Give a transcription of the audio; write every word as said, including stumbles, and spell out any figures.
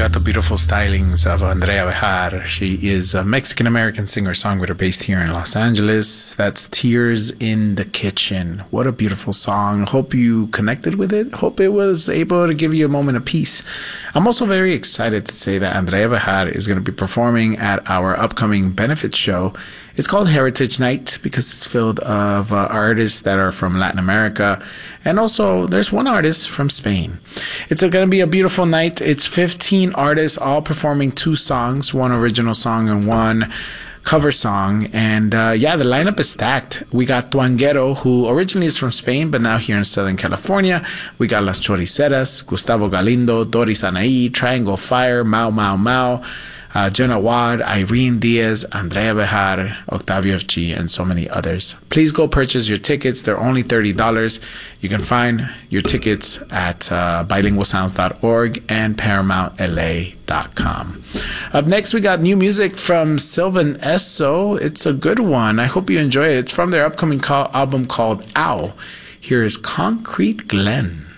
got the beautiful stylings of Andrea Bejar. She is a Mexican-American singer-songwriter based here in Los Angeles. That's Tears in the Kitchen. What a beautiful song. Hope you connected with it. Hope it was able to give you a moment of peace. I'm also very excited to say that Andrea Bejar is going to be performing at our upcoming benefit show. It's called Heritage Night because it's filled of uh, artists that are from Latin America. And also, there's one artist from Spain. It's going to be a beautiful night. It's fifteen artists all performing two songs, one original song and one cover song. And uh, yeah, the lineup is stacked. We got Tuanguero, who originally is from Spain, but now here in Southern California. We got Las Choriceras, Gustavo Galindo, Doris Anaí, Triangle Fire, Mau Mau Mau, Uh, Jenna Wad, Irene Diaz, Andrea Bejar, Octavio F G, and so many others. Please go purchase your tickets. They're only thirty dollars. You can find your tickets at uh, bilingual sounds dot org and paramount l a dot com. Up next, we got new music from Sylvan Esso. It's a good one. I hope you enjoy it. It's from their upcoming call- album called Ow. Here is Concrete Glen.